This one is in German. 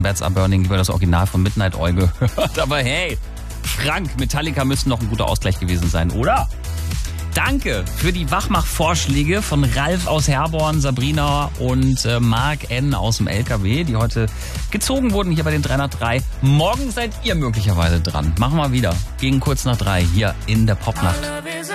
Bats Are Burning lieber das Original von Midnight Oil gehört. Aber hey, Frank, Metallica müssen noch ein guter Ausgleich gewesen sein, oder? Danke für die Wachmach-Vorschläge von Ralf aus Herborn, Sabrina und Marc N. aus dem LKW, die heute gezogen wurden hier bei den 303. Morgen seid ihr möglicherweise dran. Machen wir wieder. Gegen kurz nach 3 hier in der Popnacht.